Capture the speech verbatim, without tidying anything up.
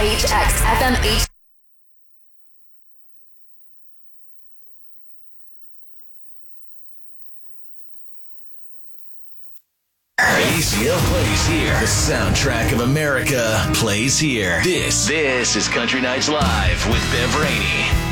H X F M H. A C L plays here. The soundtrack of America plays here. This, this is Country Nights Live with Bev Rainey.